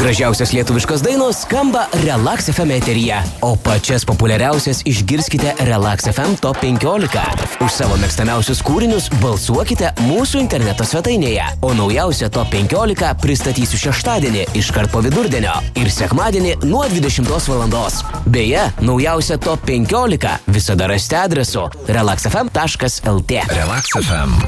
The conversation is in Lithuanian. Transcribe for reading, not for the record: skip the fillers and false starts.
Gražiausios lietuviškos dainos skamba Relax FM eteryje, o pačias populiariausias išgirskite Relax FM Top 15. Už savo mėgstamiausius kūrinius balsuokite mūsų interneto svetainėje, o naujausią Top 15 pristatysiu šeštadienį iškart po vidurdienio ir sekmadienį nuo 20 valandos. Beje, naujausią Top 15 visada rasite adresu relaxfm.lt. Relax FM.